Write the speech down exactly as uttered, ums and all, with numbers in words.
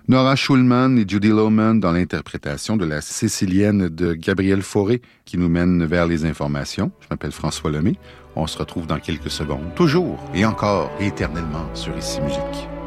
Nora Schulman et Judy Lohman dans l'interprétation de la Sicilienne de Gabrielle Fauré qui nous mène vers les informations. Je m'appelle François Lemay. On se retrouve dans quelques secondes, toujours et encore et éternellement sur Ici Musique.